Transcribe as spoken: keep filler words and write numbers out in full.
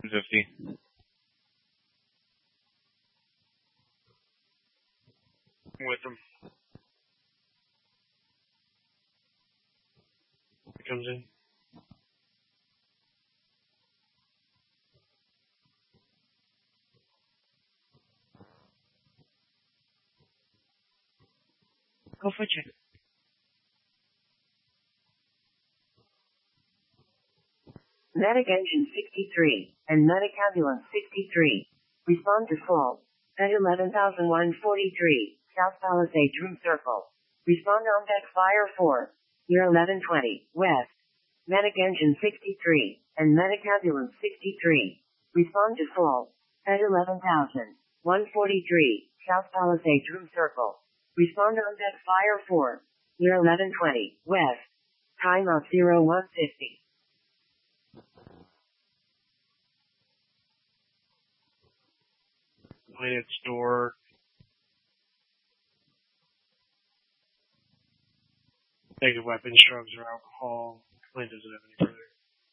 fifty. With him. He comes in. Go fetch it. Medic Engine sixty-three and Medic Ambulance sixty-three. Respond to fault at eleven thousand one hundred forty-three, South Palisades Room Circle. Respond on deck Fire four, near eleven twenty, West. Medic Engine sixty-three and Medic Ambulance sixty-three. Respond to fault at eleven thousand one hundred forty-three, South Palisades Room Circle. Respond on deck Fire four, near eleven twenty, West. Timeout zero one fifty. Planet store. Take weapons, drugs, or alcohol. Planet doesn't have any further.